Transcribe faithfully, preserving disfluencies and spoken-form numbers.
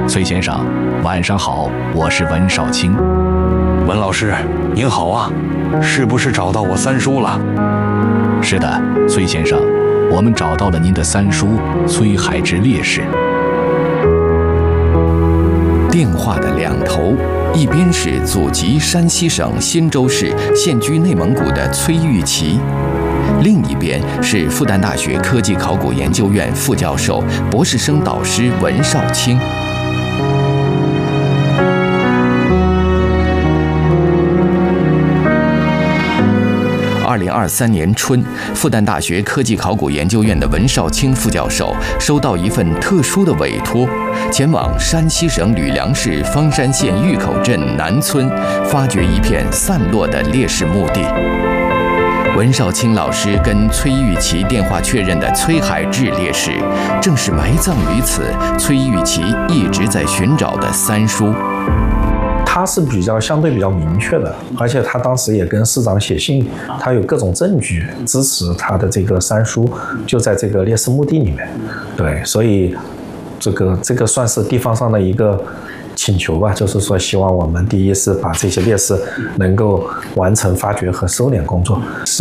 崔先生，晚上好，我是文少卿。 文老师，您好啊，是不是找到我三叔了？ 是的，崔先生，我们找到了您的三叔崔海志烈士。 电话的两头，一边是祖籍山西省忻州市，现居内蒙古的崔玉琪，另一边是复旦大学科技考古研究院副教授、博士生导师文少卿。二零二三年春，复旦大学科技考古研究院的文少卿副教授收到一份特殊的委托，前往山西省吕梁市方山县峪口镇南村，发掘一片散落的烈士墓地。文少卿老师跟崔玉琪电话确认的崔海志烈士，正是埋葬于此崔玉琪一直在寻找的三叔。 他是比较相对比较明确的，而且他当时也跟市长写信，他有各种证据支持他的这个三叔就在这个烈士墓地里面。对，所以这个这个算是地方上的一个请求吧，就是说希望我们第一是把这些烈士能够完成发掘和收敛工作。